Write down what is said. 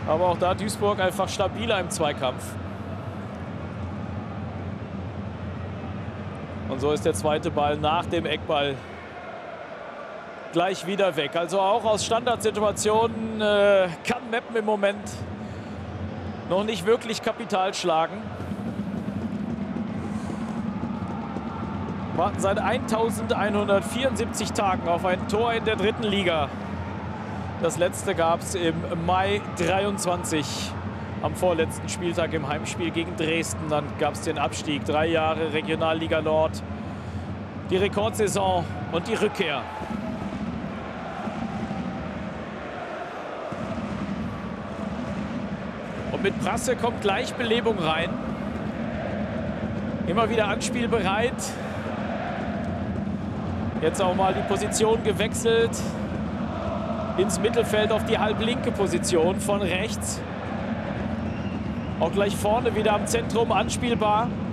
Aber auch da Duisburg einfach stabiler im Zweikampf. Und so ist der zweite Ball nach dem Eckball gleich wieder weg. Also auch aus Standardsituationen kann Meppen im Moment noch nicht wirklich Kapital schlagen. Warten seit 1174 Tagen auf ein Tor in der dritten Liga. Das letzte gab es im Mai 23 am vorletzten Spieltag im Heimspiel gegen Dresden. Dann gab es den Abstieg, 3 Jahre Regionalliga Nord, die Rekordsaison und die Rückkehr. Und mit Prasse kommt gleich Belebung rein. Immer wieder anspielbereit. Jetzt auch mal die Position gewechselt. Ins Mittelfeld auf die halblinke Position von rechts. Auch gleich vorne wieder am Zentrum anspielbar.